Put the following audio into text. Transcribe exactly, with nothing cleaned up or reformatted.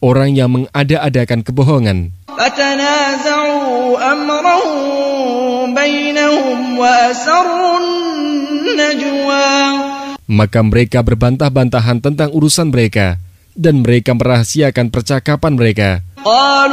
orang yang mengada-adakan kebohongan. Maka mereka berbantah-bantahan tentang urusan mereka, dan mereka merahasiakan percakapan mereka.